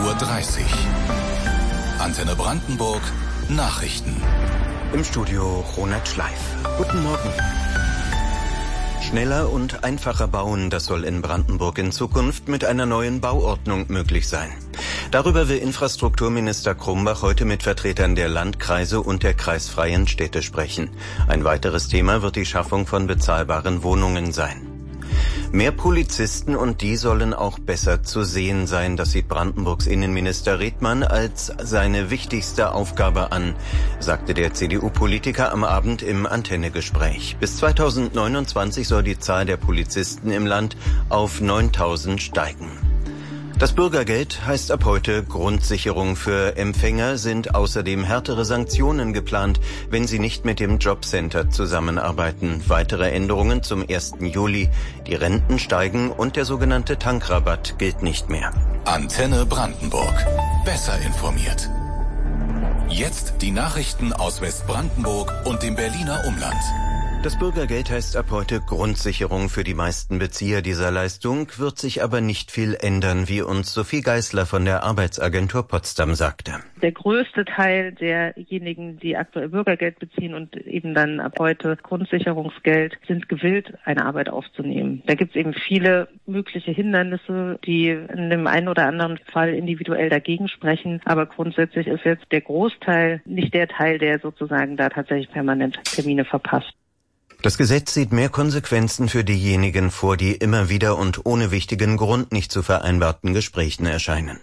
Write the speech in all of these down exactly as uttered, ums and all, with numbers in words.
Uhr dreißig. Antenne Brandenburg, Nachrichten. Im Studio Ronald Schleif. Guten Morgen. Schneller und einfacher bauen, das soll in Brandenburg in Zukunft mit einer neuen Bauordnung möglich sein. Darüber will Infrastrukturminister Krumbach heute mit Vertretern der Landkreise und der kreisfreien Städte sprechen. Ein weiteres Thema wird die Schaffung von bezahlbaren Wohnungen sein. Mehr Polizisten und die sollen auch besser zu sehen sein. Das sieht Brandenburgs Innenminister Redmann als seine wichtigste Aufgabe an, sagte der C D U-Politiker am Abend im Antenne-Gespräch. Bis zweitausendneunundzwanzig soll die Zahl der Polizisten im Land auf neuntausend steigen. Das Bürgergeld heißt ab heute Grundsicherung. Für Empfänger sind außerdem härtere Sanktionen geplant, wenn sie nicht mit dem Jobcenter zusammenarbeiten. Weitere Änderungen zum ersten Juli. Die Renten steigen und der sogenannte Tankrabatt gilt nicht mehr. Antenne Brandenburg. Besser informiert. Jetzt die Nachrichten aus Westbrandenburg und dem Berliner Umland. Das Bürgergeld heißt ab heute Grundsicherung für die meisten Bezieher dieser Leistung, wird sich aber nicht viel ändern, wie uns Sophie Geisler von der Arbeitsagentur Potsdam sagte. Der größte Teil derjenigen, die aktuell Bürgergeld beziehen und eben dann ab heute Grundsicherungsgeld, sind gewillt, eine Arbeit aufzunehmen. Da gibt es eben viele mögliche Hindernisse, die in dem einen oder anderen Fall individuell dagegen sprechen. Aber grundsätzlich ist jetzt der Großteil nicht der Teil, der sozusagen da tatsächlich permanent Termine verpasst. Das Gesetz sieht mehr Konsequenzen für diejenigen vor, die immer wieder und ohne wichtigen Grund nicht zu vereinbarten Gesprächen erscheinen.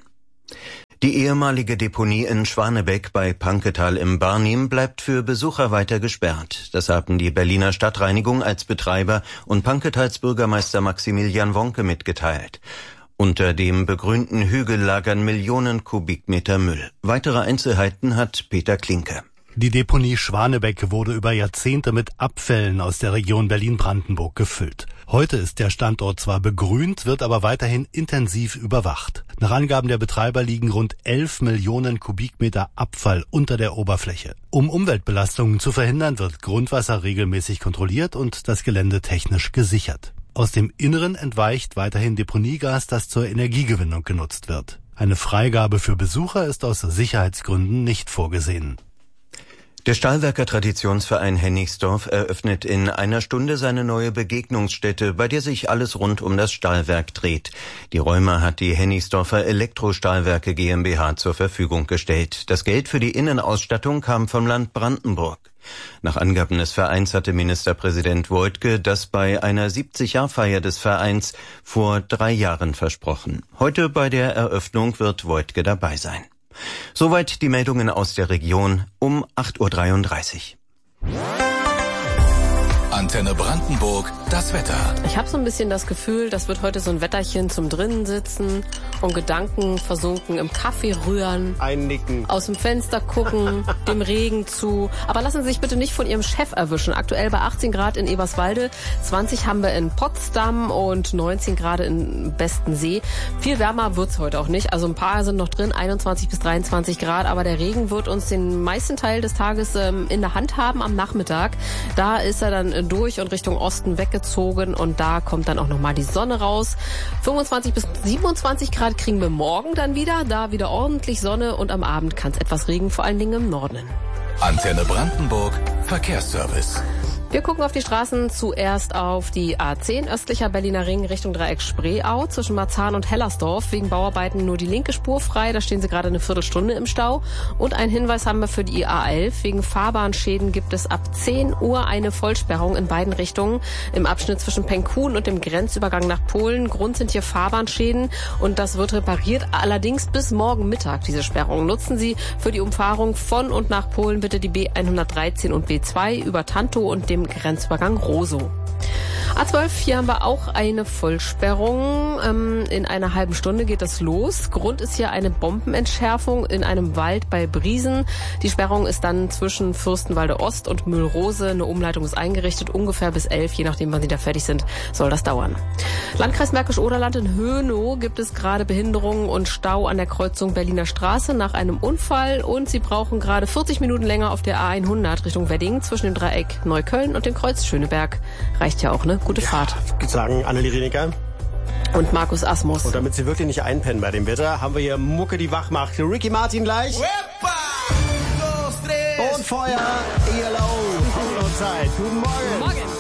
Die ehemalige Deponie in Schwanebeck bei Panketal im Barnim bleibt für Besucher weiter gesperrt. Das haben die Berliner Stadtreinigung als Betreiber und Panketals Bürgermeister Maximilian Wonke mitgeteilt. Unter dem begrünten Hügel lagern Millionen Kubikmeter Müll. Weitere Einzelheiten hat Peter Klinke. Die Deponie Schwanebeck wurde über Jahrzehnte mit Abfällen aus der Region Berlin-Brandenburg gefüllt. Heute ist der Standort zwar begrünt, wird aber weiterhin intensiv überwacht. Nach Angaben der Betreiber liegen rund elf Millionen Kubikmeter Abfall unter der Oberfläche. Um Umweltbelastungen zu verhindern, wird Grundwasser regelmäßig kontrolliert und das Gelände technisch gesichert. Aus dem Inneren entweicht weiterhin Deponiegas, das zur Energiegewinnung genutzt wird. Eine Freigabe für Besucher ist aus Sicherheitsgründen nicht vorgesehen. Der Stahlwerker Traditionsverein Hennigsdorf eröffnet in einer Stunde seine neue Begegnungsstätte, bei der sich alles rund um das Stahlwerk dreht. Die Räume hat die Hennigsdorfer Elektrostahlwerke GmbH zur Verfügung gestellt. Das Geld für die Innenausstattung kam vom Land Brandenburg. Nach Angaben des Vereins hatte Ministerpräsident Woidke das bei einer siebzig-Jahr-Feier des Vereins vor drei Jahren versprochen. Heute bei der Eröffnung wird Woidke dabei sein. Soweit die Meldungen aus der Region um acht Uhr dreiunddreißig. Antenne Brandenburg, das Wetter. Ich habe so ein bisschen das Gefühl, das wird heute so ein Wetterchen zum drinnen sitzen und Gedanken versunken im Kaffee rühren, einnicken, aus dem Fenster gucken, dem Regen zu. Aber lassen Sie sich bitte nicht von Ihrem Chef erwischen. Aktuell bei achtzehn Grad in Eberswalde, zwanzig haben wir in Potsdam und neunzehn Grad in Bestensee. Viel wärmer wird's heute auch nicht. Also ein paar sind noch drin, einundzwanzig bis dreiundzwanzig Grad. Aber der Regen wird uns den meisten Teil des Tages ähm, in der Hand haben am Nachmittag. Da ist er dann durch und Richtung Osten weggezogen und da kommt dann auch nochmal die Sonne raus. fünfundzwanzig bis siebenundzwanzig Grad kriegen wir morgen dann wieder, da wieder ordentlich Sonne und am Abend kann es etwas Regen, vor allen Dingen im Norden. Antenne Brandenburg, Verkehrsservice. Wir gucken auf die Straßen, zuerst auf die A zehn, östlicher Berliner Ring Richtung Dreieck Spreeau, zwischen Marzahn und Hellersdorf. Wegen Bauarbeiten nur die linke Spur frei, da stehen sie gerade eine Viertelstunde im Stau. Und einen Hinweis haben wir für die A elf, wegen Fahrbahnschäden gibt es ab zehn Uhr eine Vollsperrung in beiden Richtungen im Abschnitt zwischen Penkhuhn und dem Grenzübergang nach Polen. Grund sind hier Fahrbahnschäden und das wird repariert, allerdings bis morgen Mittag diese Sperrung. Nutzen Sie für die Umfahrung von und nach Polen bitte die B hundertdreizehn und B zwei über Tantow und dem Grenzübergang Rosow. A zwölf, hier haben wir auch eine Vollsperrung. Ähm, in einer halben Stunde geht das los. Grund ist hier eine Bombenentschärfung in einem Wald bei Briesen. Die Sperrung ist dann zwischen Fürstenwalde Ost und Mühlrose. Eine Umleitung ist eingerichtet, ungefähr bis elf, je nachdem, wann Sie da fertig sind, soll das dauern. Landkreis Märkisch-Oderland in Hönow gibt es gerade Behinderungen und Stau an der Kreuzung Berliner Straße nach einem Unfall und Sie brauchen gerade vierzig Minuten länger auf der A hundert Richtung Wedding zwischen dem Dreieck Neukölln und dem Kreuz Schöneberg. Reicht ja auch, ne? Gute Fahrt. Ich würde sagen, Annelie Renecker. Und Markus Asmus. Und damit Sie wirklich nicht einpennen bei dem Wetter, haben wir hier Mucke, die wach macht. Ricky Martin gleich. Und Feuer, E L O. Zeit. Guten Morgen. Morgen.